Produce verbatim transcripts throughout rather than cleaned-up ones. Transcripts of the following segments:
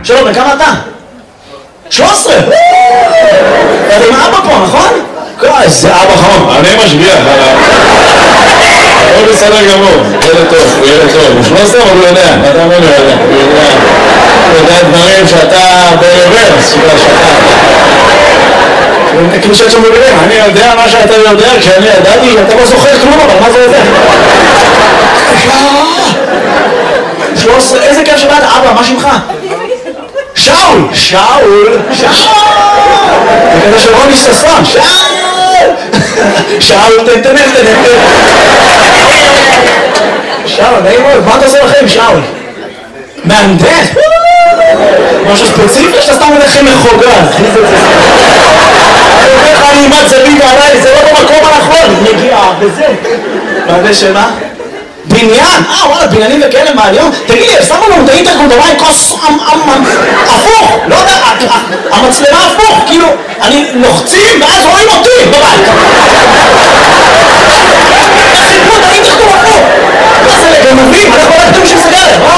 שלום, בכמה אתה? שלוש עשרה! אתה עם אבא פה, נכון? איזה אבא חום. אני משגיח עליו. הוא בסדר גמור, ילד טוב, הוא ילד טוב. הוא שלוש עשרה אבל הוא יודע, אתה אומר לי יודע. הוא יודע, הוא יודע דברים שאתה ברוורס, שאתה... כאילו שאת שם בגלל, אני יודע מה שאתה יודע, כשאני ידעתי, אתה לא זוכר כלום, אבל מה זה יודע? שלוש עשרה, איזה כיף שבאת, אבא, מה שמך? שאול! שאול! שאול! זה כזה של רוני ששון, שאול! שאול, תן, תן, תן, תן. שאול, נעים מאוד, מה אתה עושה לכם, שאול? מהנדס? משהו ספציפי שאתה סתם הולך עם מחוגז. אני אומר לך, אני אימת זווית עליי, זה לא במקום הנכון. נגיעה, וזה. מהנדס שמה? בניין? אה, וואלה, בניינים וכאלה מעניין. תגיד לי, שמו לנו את האינטרקום דבר עם כוס הפוך, לא יודע, המצלמה הפוך, כאילו, אני לוחצים ואז רואים אותי בבית. חיפו את האינטרקום הפוך. מה זה לגנבים? אנחנו רק תום של סגרת, אה?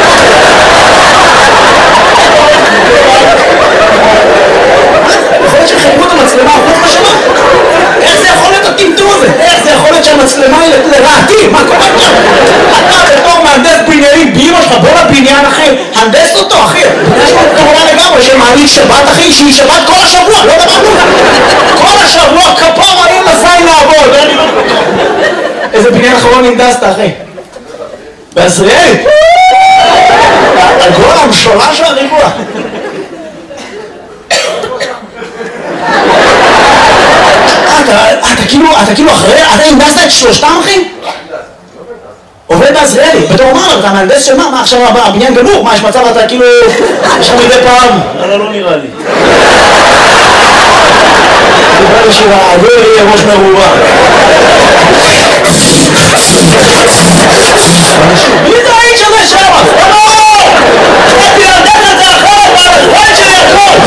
יכול להיות שחיפו את המצלמה הפוך בשמה? איך זה יכול להיות הטמטום הזה? איך זה יכול להיות שהמצלמה היא לרעתי? מה קורה פה? אתה בתור מהנדס בניינים באמא שלך, בוא לבניין אחי, הנדס אותו אחי. יש לו כמובן לגמרי שמעניק שבת אחי, שהיא שבת כל השבוע, לא דבר כלום. כל השבוע כפור אני מזין לעבוד. איזה בניין אחרון הנדסת אחי? בעזריאלי? הגול המשולש והריבוע. אתה כאילו, אתה כאילו אחרי, אתה הנדסת את שלושתם אחי? עובד בעזריאלי, בתור מה, אתה מהנדס של מה? מה עכשיו הבניין גמור? מה יש מצב אתה כאילו, יש לך מדי פעם? אבל לא נראה לי. אני בא לשירה, הגוי יהיה ראש מרובה. מי זה האיש הזה שם? לא! אני להנדס את זה אחרת, והחיים שלי הכל!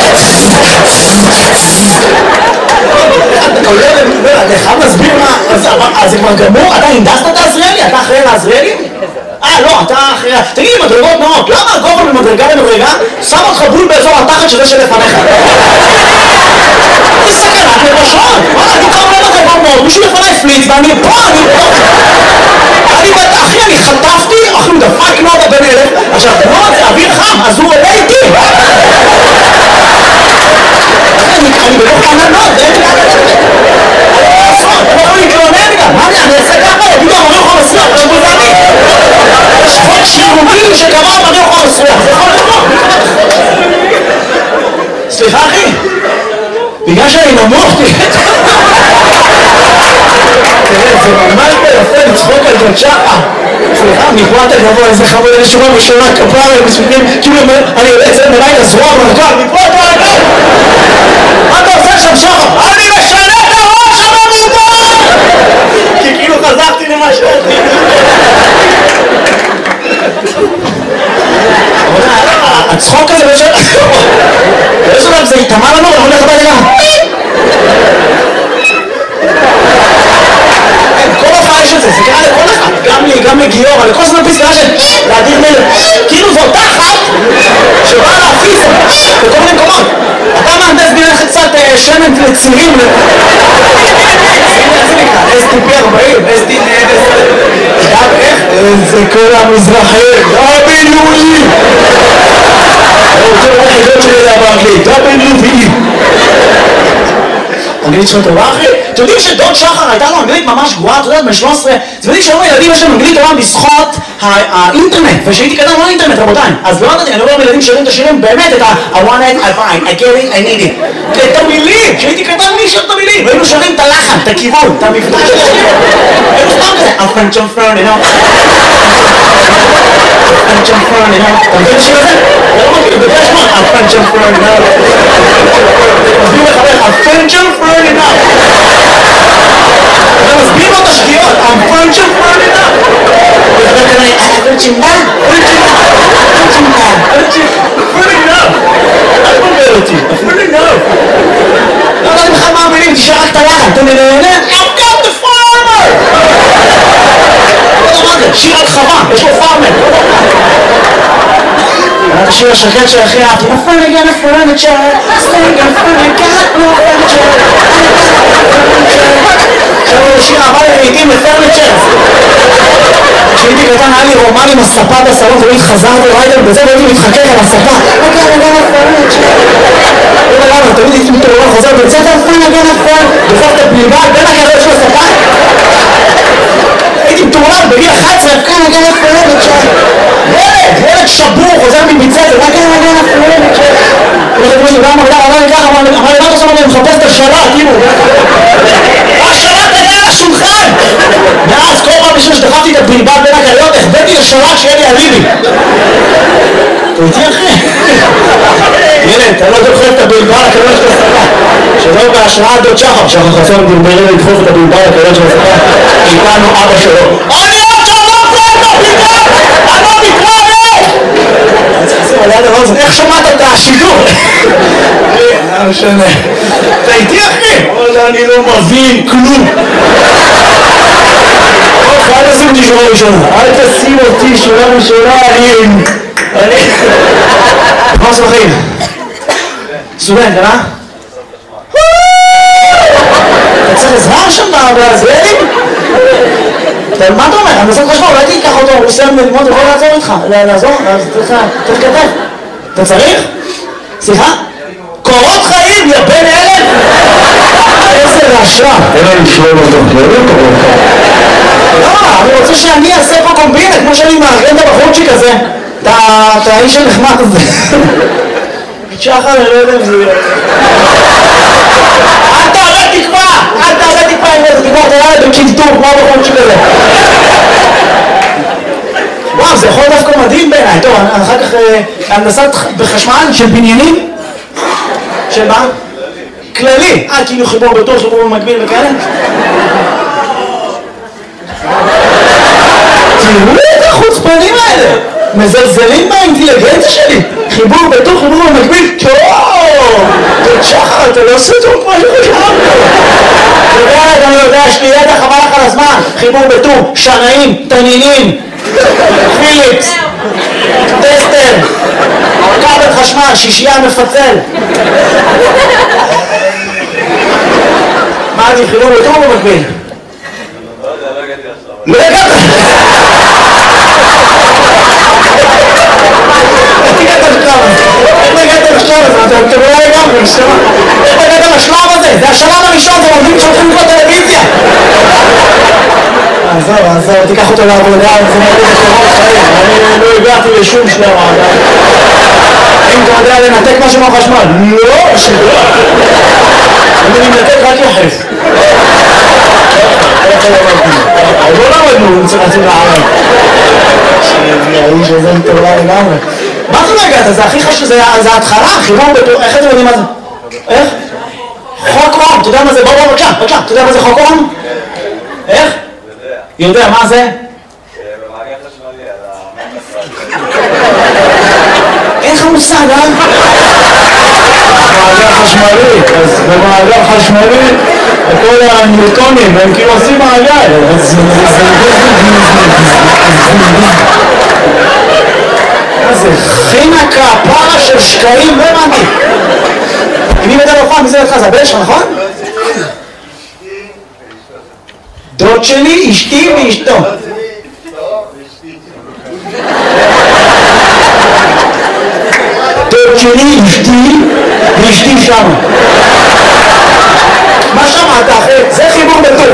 אתה חייב להסביר מה, אז זה כבר גמור? אתה הנדסת את העזריאלי? אתה אחראי לעזריאלי? אה, לא, אתה אחראי... תגיד לי, מדרגות נאות, למה הגובה ממדרגה למדרגה שם אותך בול באזור התחת שזה שלפניך? זה סכנת לראשון! וואלה, אני קרוב למדרגות נאות, מישהו לפניי פליץ ואני פה, אני פה! אני בת... אחי, אני חטפתי, אחי, הוא דפק נודה בן אלף, עכשיו, נוד זה אוויר חם, אז הוא עולה איתי! אני בלוך עננות, זה אין לי לעשות, אני לא להתלונן גם, מה אני אעשה ככה? יגידו, אני לא יכול לסלוח, זה בוזני. יש חוק שירותי שקבע, אני לא יכול לסלוח, זה יכול לקרות. סליחה אחי, בגלל שאני נמוך, תראה, זה ממש ביפה לצחוק על זאת שחה. סליחה, מפרט הגבוה, איזה חמוד, איזה שורה ושורה כפרה, כאילו אני יוצא מלאי לזרוע ברכב, מפרט הגבוה! מה אתה עושה שם שחר? אני משנה את הראש הממומן! כי כאילו חזרתי למה שאתי. הצחוק הזה בשביל... יש עליו, זה יתאמה לנו, אנחנו נלך הביתה גם. כל הופעה יש את זה, זה קרה לכל אחד. גם לי, גם לגיור, לכל זמן פסקה של להדיר מלך. כאילו זו אותה אחת שבאה להפיס בכל מיני מקומות. אתה מהנדס בינך קצת שמן לצירים. אס טי פי ארבעים, אס טי פי גם איך? זה כל המזרחים, דאבליו-אי! הוא רוצה לראות חידות שלי לדעת באנגלית, דאבליו-אי! אנגלית שלו טובה אחי? אתם יודעים שדוד שחר הייתה לו אנגלית ממש גרועה, אתה יודע, בן שלוש עשרה, אתם יודעים שהיום הילדים יש להם אנגלית טובה בזכות האינטרנט, ושהייתי קטן לא האינטרנט רבותיי, אז לא יודעתי, אני אומר לילדים שרים את השירים באמת את ה I want it, I find, I get it, I need it את המילים, שהייתי קטן מי שר את המילים, והיינו שרים את הלחן, את הכיוון, את המבטא של השירים היינו סתם כזה, I'm French, I'm French, you know I'm French, I'm French, you know אתה מבין השיר הזה? זה לא מכיר, בגלל שמות I'm French, I'm French, you know מסביר לחבר, I'm French, I'm French, you know אתה מסביר לו את השגיאות, I'm French, I'm French, you know וחבר כזה, אני פרצ'ינדה, פרצ'ינדה, פרצ'ינדה, פרצ'ינדה, פרצ'ינדה אל תבלבל אותי, פרצ'ינדה לא יודעת לך מה המילים, תשאר רק את הלחן, אתה נהנה? I've got the farmer! לא יודע מה זה, שיר על חווה, יש לו פארמר השיר השקט של הכי אהבתי. נפל נגן הפרנצ'ר, סטנגן פרנקט, לא פרנצ'ר. עכשיו הוא שיר אהבה לעיתים לפרנצ'ר. כשהייתי קטן היה לי רומן עם הספה בסלון, ולא חזרתי ריידר בזה והייתי מתחכך על הספה. נגן נגן הפרנצ'ר. לא למה, תמיד הייתי מתעורר חוזר בצאת אלפן נגן הפרנצ'ר. דופק את הפליבה בין הקרב של הספה. הייתי מתעורר בגיל אחת עשרה, נגן נגן הפרנצ'ר. ילד, ילד שבור, חוזר מביצת, רק אין מגן הפרנצ'ר. הוא חושב לי, למה, למה, למה, ככה, אמר לי, למה אתה שם, אני מחפש את השלט, כאילו. השלט היה על השולחן! ואז כל פעם בשביל שדחפתי את הבלבל בין הקריות, החבאתי לשלט שיהיה לי אליבי. אתה איתי אחי? ילד, אתה לא דוחף את הבלבל הקריות של הספה. שלא בהשראת דוד שחר, שחר חסון דרברי לדחוף את הבלבל הקריות של הספה, איתנו אבא שלו. אני עוד שלום פה את הבלבל! אני לא מתראה! איך שמעת את השידור? לא משנה. אתה איתי אחי? אני לא מבין כלום. טוב, אל תשים אותי שורה ראשונה. אל תשים אותי שורה ראשונה, אני... מה עושה בחיים? סטודנט, אה? אתה צריך עזרה שם בעזרלים? מה אתה אומר? אני עושה חשמל, אולי תיקח אותו, הוא סיים ללמוד, הוא יכול לעזור איתך. לעזור? אז צריך כתב. אתה צריך? סליחה? קורות חיים, יא בן אלף! איזה רעשה. אין לנו שלום אותו, לא יודע קורות חיים. לא, אני רוצה שאני אעשה פה קומבינה, כמו שאני מארגן את הבחורצ'יק הזה. את האיש הנחמד הזה. שחר, אני לא יודע אם זה יהיה. אל תעלה תקווה! אל תעלה תקווה עם איזה תקווה, תראה לי בקלטור, כמו הבחורצ'יק הזה. וואו, זה יכול דווקא מדהים בעיניי. טוב, אחר כך הנדסת בחשמל של בניינים? של מה? כללי. אה, כאילו חיבור בטור, חיבור במקביל וכאלה? תראו את החוצפנים האלה! מזלזלים באינטליגנציה שלי! חיבור בטור, חיבור במקביל? טוב! תוד שחר, אתה לא עושה טוב כמו שחשבתי! אתה יודע, אני יודע, יש לי ידע חבל לך על הזמן! חיבור בטור, שנאים, תנינים, פיליפס, טסטר, כבל חשמל, שישייה מפצל. מה אני חיבור בטור במקביל? לא הגעת! איך הגעת לשלב הזה? איך הגעת לשלב הזה? אתם לא לגמרי, נשמע. איך הגעת לשלב הזה? זה השלב הראשון, זה עובדים שהולכים לקרוא טלוויזיה. עזוב, עזוב, תיקח אותו לעבודה, זה מראה בקורות חיים. אני לא הגעתי לשום שלב עדיין. אם אתה יודע לנתק משהו מהחשמל? לא, שלא. אני מנתק רק יחף. לא למדנו, צריך להציב לערב. האיש הזה מטורלה לגמרי. מה זה לא הגעת? זה הכי חשוב, זה ההתחלה, חיבור בטור, איך אתם יודעים מה זה? איך? חוק אום, אתה יודע מה זה? בוא בוא בבקשה, בבקשה, אתה יודע מה זה חוק אום? איך? יודע, מה זה? במעגל חשמלי על אין לך מושג, אה? במעגל חשמלי, אז במעגל חשמלי כל הניוטונים הם כאילו עושים מעגל, אז זה חינה כפרה של שקעים, לא הבנתי. מי מדע לא פעם, מי זה לך? זה הבן שלך, נכון? דוד שלי, אשתי ואשתו. דוד שלי, אשתי ואשתי שם. מה שמעת אחרי? זה חיבור בטור.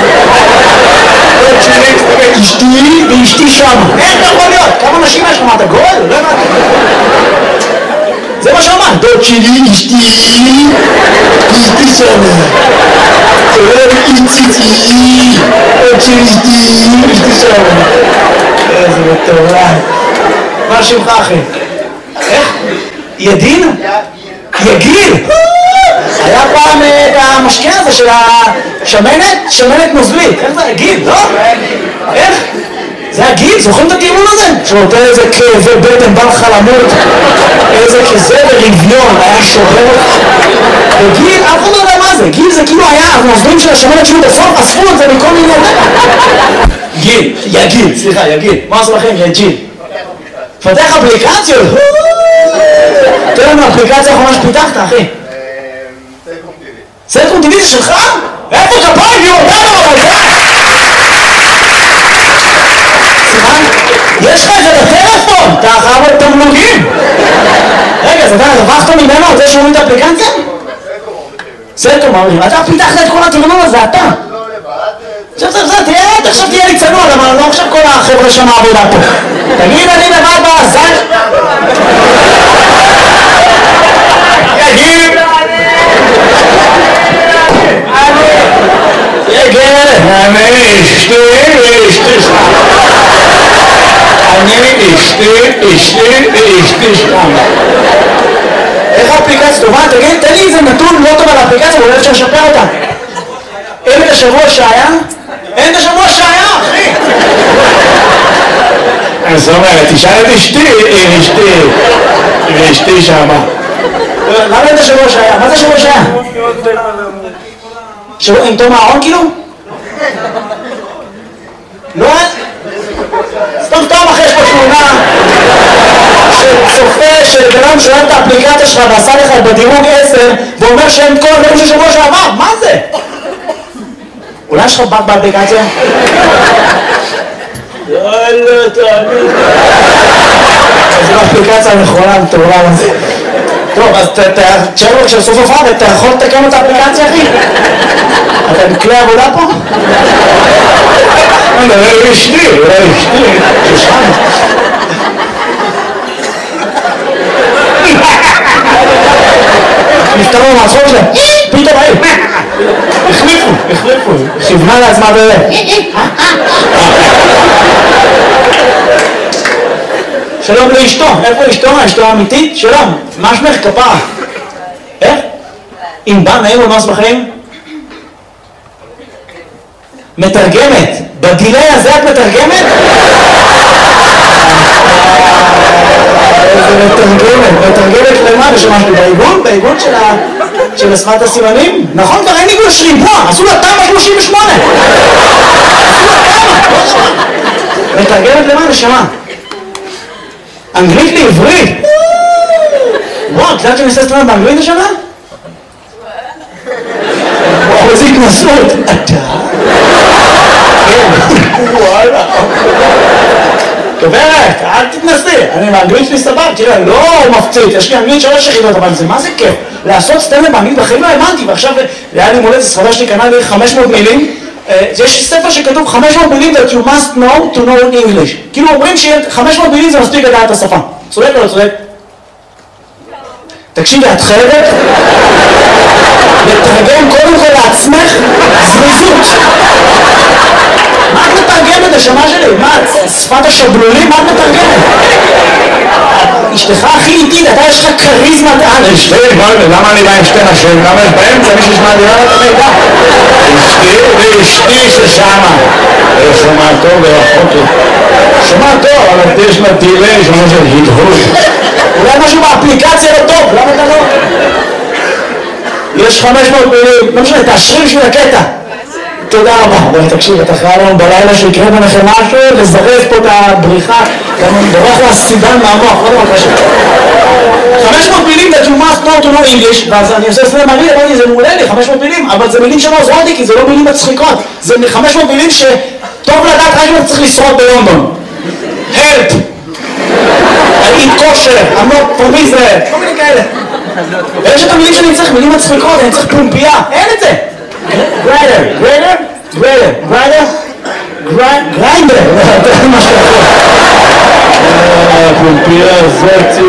דוד שלי, אשתי ואשתי שם. איך אתה יכול להיות? כמה נשים יש לך? מה אתה גול? לא הבנתי. זה מה שאמרת. דוד שלי, אשתי ואשתי שם. איציצי, עוד שלישתי, אשתי שם. איזה מטורף. מה שמך אחי? איך? ידין? יגיל? היה פעם את המשקיע הזה של השמנת, שמנת נוזלית. איך זה? יגיל, לא? איך? זה הגיל, זוכרים את הטיעון הזה? שנותן איזה כאבי בטן, בא לך למות, איזה כזה ברביון, היה שובר אותך. וגיל, אף אחד לא יודע מה זה, גיל זה כאילו היה, הנוזלים של השמנת שהיו בסוף, אספו את זה מכל מיני... גיל, יגיל, סליחה, יגיל. מה עושה לכם, יא ג'יל? פתח אפליקציות, לנו אפליקציה האחרונה שפיתחת, אחי. סלקום טי וי. סלקום טי וי זה שלך? איפה כפיים? יורדנו, אבל זה... סימן? יש לך את זה בטלפון, אתה חייב את תמלוגים. רגע, אז אתה רווחת ממנו על זה שאומרים את האפליקציה? סלקום אומרים, אתה פיתחת את כל התמנון הזה, אתה. עכשיו, עכשיו, עכשיו, תהיה, עכשיו תהיה לי צנוע, אבל לא עכשיו כל החבר'ה שם העבודה פה. תגיד, אני לבד בעזן? תגיד! תגיד! אני אשתי ואשתי שם. אני אשתי, אשתי ואשתי שם. איך האפליקציה טובה? תגיד, תן לי איזה נתון לא טוב על האפליקציה, אבל אולי אפשר לשפר אותה. אין את השבוע שהיה? אין את השבוע שהיה, אחי! אז זאת אומרת, תשאל את אשתי, אשתי, ואשתי שמה. למה אין את השבוע שהיה? מה זה השבוע שהיה? שבוע עם תום הארון כאילו? לא? סתם סתם אחרי יש פה תמונה שצופה שבנם שואל את האפליקציה שלך ועשה לך בדירוג עשר ואומר שאין כל הדברים של שבוע שעבר, מה זה? אולי יש לך בק באפליקציה? לא, לא, תאמין. זו האפליקציה הנכונה, טובה לזה. טוב, אז תשאר לו כשסוף הופעה, אתה יכול לתקן את האפליקציה, אחי? אתה בכלי עבודה פה? לא, לא, אשתי, לא, אשתי. ששם. נפטרו מהצחוק שלהם, פתאום היי, החליפו, החליפו, כיוונה לעצמה בזה. שלום לאשתו, איפה אשתו? אשתו האמיתית? שלום, מה שמך כפרה? איך? אם בא נעים ומאס בחיים? מתרגמת, בדילי הזה את מתרגמת? איזה מתרגמת, מתרגמת למה? בשמשהו בעיגון? בעיגון של שפת הסימנים? נכון, כבר אין עיגון של ריבוע, עשו לה תמ"א שלושים ושמונה. מתרגמת למה? נשמה. אנגלית לעברית? וואו, את יודעת שאני עושה סטרנד באנגלית השנה? וואו, איזה התנסות. אתה? וואלה. גברת, אל תתנסי, אני באנגלית שלי סבב, תראה, לא מפציץ, יש לי אנגלית שלוש יחידות, אבל זה מה זה כיף? לעשות סטנדאפ באנגלית בחיים לא האמנתי, ועכשיו היה לי מולדת, סחבה שלי קנה לי חמש מאות מילים, יש ספר שכתוב חמש מאות מילים that you must know to know English, כאילו אומרים ש-חמש מאות מילים זה מספיק לדעת את השפה, צודק או לא צודק? תקשיבי, את חייבת לתרגם קודם כל לעצמך זריזות. מה את מתרגמת, השמה שלי? מה, שפת השבלולים? מה את מתרגמת? אשתך הכי איטית, אתה יש לך קריזמת על. אשתי, למה אני בא עם שתי נשים? למה יש באמצע מישהו שמע לי את המידע? אשתי ואשתי ששמה. שומע טוב ורחוק לי. שומע טוב, אבל יש לה דילי, שומע של הדהוד. אולי משהו באפליקציה לא טוב, למה אתה לא? יש חמש מאות מילים, לא משנה, תאשרי בשביל הקטע. תודה רבה. בואי תקשיב, אתה חייב לנו בלילה שיקרה ביניכם משהו, לזרז פה את הבריחה, גם אני בורח לסידן מהמוח, לא דבר קשה. חמש מאות מילים that you must know to know English, ואז אני עושה סלם מראה, אמרתי, זה מעולה לי, חמש מאות מילים, אבל זה מילים שלא עוזרות לי, כי זה לא מילים מצחיקות. זה חמש מאות מילים שטוב לדעת רק אם אתה צריך לשרוד בלונדון. Help! I eat kosher, I'm not from Israel, כל מיני כאלה. ויש את המילים שאני צריך, מילים מצחיקות, אני צריך פומפייה, אין את זה. גריידר, גריידר, גריידר, גריידר, גריינדר, זה מה שאתה הפומפייה הזאתי.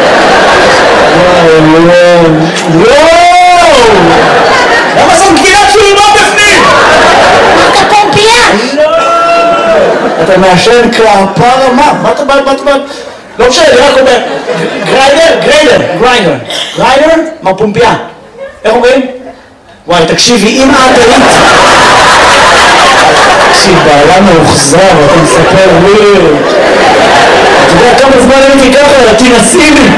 וואו, וואו. וואו! למה זו גבינת שלמה בפנים? מה אתה פומפייה? לא! אתה מעשן כפרה, מה? מה אתה בא, מה אתה בא? לא משנה, אני רק אומר, גריידר, גריידר, גריינדר, גריינדר, מה פומפייה? איך אומרים? וואי, תקשיבי, אם את היית... תקשיב, בעלה מאוחזר, אתה מספר וויר. אתה יודע כמה זמן הייתי ככה, תנסי לי.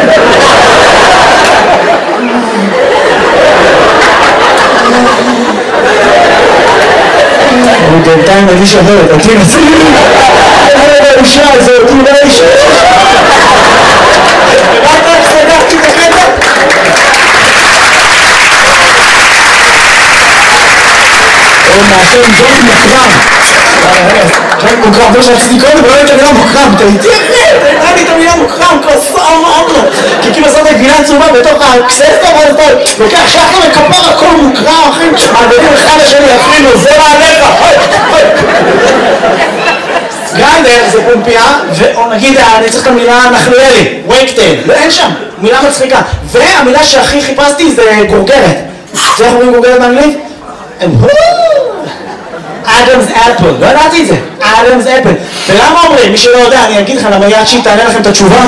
אני בינתיים מרגיש אחרת, תנסי לי. איזה האישה הזאת, אולי אישה. רק רק סגרתי את הקטע. ומעשן ג'וינט מוקרם. ג'וינט מוקרם, זה שרציתי קודם, ולא הייתי המילה מוקרם, תהייתי אחרי, תהייתי את המילה מוקרם, כוסם אמנו. כי כאילו עושה את הגבינה צהובה בתוך הקססטה, ואז אתה לוקח שחר וכפר הכל מוקרם, אחי, מעבירים אחד לשני, אפילו, זה מעליך, אוי, אוי. גרנדר זה פומפיה, ונגיד, אני צריך את המילה נחליאלי, וייקטייל, ואין שם, מילה מצחיקה. והמילה שהכי חיפשתי זה גורגרת. זה איך אומרים גורגרת באנגלית? אדמס אפל, לא ידעתי את זה, אדמס אפל. ולמה אומרים? מי שלא יודע, אני אגיד לך, למה יד שהיא תענה לכם את התשובה.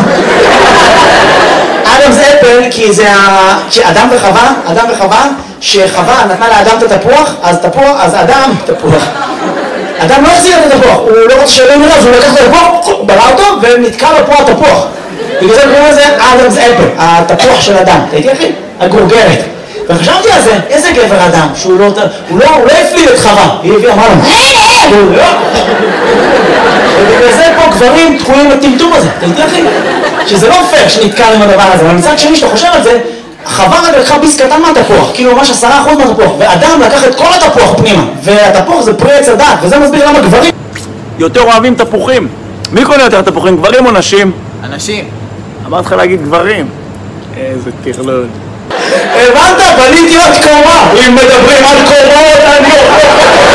אדמס אפל, כי זה אדם וחווה, אדם וחווה, שחווה נתנה לאדם את התפוח, אז תפוח, אז אדם, תפוח. אדם לא החזיר את התפוח, הוא לא רוצה שלא נראה, אז הוא לקח את התפוח, בלע אותו, ונתקע לו פה התפוח. בגלל זה קוראים לזה אדמס אפל, התפוח של אדם. תהייתי אחי? הגורגרת. וחשבתי על זה, איזה גבר אדם, שהוא לא, הוא לא, הוא לא הפליל את חווה, היא הביאה, אמרה לו, הוא לא. ובגלל זה פה גברים תקועים בטמטום הזה, תהייתי אחי? שזה לא פייר שנתקע עם הדבר הזה, אבל מצד שני שאתה חושב על זה, חווה רק לקחה ביס קטן מהתפוח, כאילו ממש עשרה אחוז מהתפוח, ואדם לקח את כל התפוח פנימה, והתפוח זה פרי עץ הדת, וזה מסביר למה גברים יותר אוהבים תפוחים. מי קונה יותר תפוחים, גברים או נשים? אנשים. אמרתי לך להגיד גברים. איזה תכלול. הבנת? בניתי עוד קומה. אם מדברים על קומות, אני...